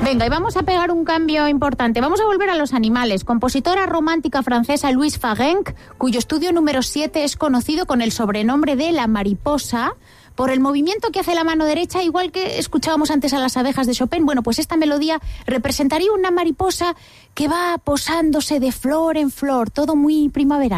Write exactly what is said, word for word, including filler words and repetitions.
Venga, y vamos a pegar un cambio importante. Vamos a volver a los animales. Compositora romántica francesa Louise Fagenc, cuyo estudio número siete es conocido con el sobrenombre de La Mariposa, por el movimiento que hace la mano derecha, igual que escuchábamos antes a las abejas de Chopin. Bueno, pues esta melodía representaría una mariposa que va posándose de flor en flor, todo muy primaveral.